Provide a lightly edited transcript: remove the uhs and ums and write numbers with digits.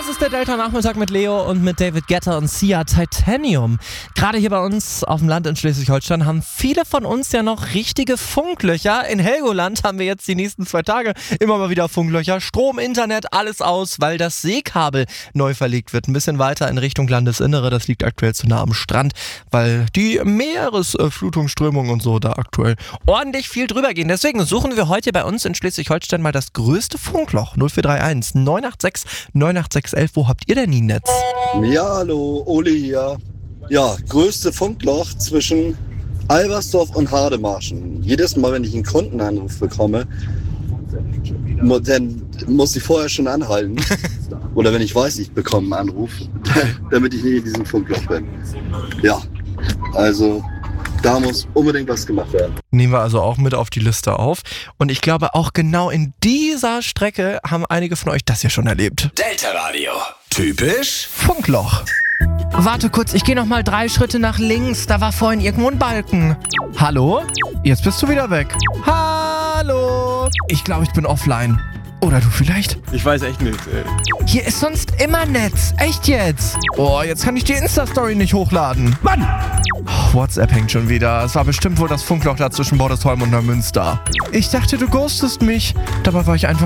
Das ist der Delta-Nachmittag mit Leo und mit David Guetta und Sia Titanium. Gerade hier bei uns auf dem Land in Schleswig-Holstein haben viele von uns ja noch richtige Funklöcher. In Helgoland haben wir jetzt die nächsten 2 Tage immer mal wieder Funklöcher. Strom, Internet, alles aus, weil das Seekabel neu verlegt wird. Ein bisschen weiter in Richtung Landesinnere. Das liegt aktuell zu nah am Strand, weil die Meeresflutungsströmungen und so da aktuell ordentlich viel drüber gehen. Deswegen suchen wir heute bei uns in Schleswig-Holstein mal das größte Funkloch. 0431 986 98611. Wo habt ihr denn nie Netz? Ja, hallo, Oli hier. Ja, größte Funkloch zwischen Albersdorf und Hademarschen. Jedes Mal, wenn ich einen Kundenanruf bekomme, dann muss ich vorher schon anhalten. Oder wenn ich weiß, ich bekomme einen Anruf, damit ich nicht in diesem Funkloch bin. Ja, also da muss unbedingt was gemacht werden. Nehmen wir also auch mit auf die Liste auf. Und ich glaube, auch genau in dieser Strecke haben einige von euch das hier schon erlebt. Delta Radio. Typisch Funkloch. Warte kurz, ich gehe nochmal 3 Schritte nach links. Da war vorhin irgendwo ein Balken. Hallo? Jetzt bist du wieder weg. Hallo? Ich glaube, ich bin offline. Oder du vielleicht? Ich weiß echt nicht, ey. Hier ist sonst immer Netz. Echt jetzt? Oh, jetzt kann ich die Insta-Story nicht hochladen. Mann! Oh, WhatsApp hängt schon wieder. Es war bestimmt wohl das Funkloch da zwischen Bordesholm und Neumünster. Ich dachte, du ghostest mich. Dabei war ich einfach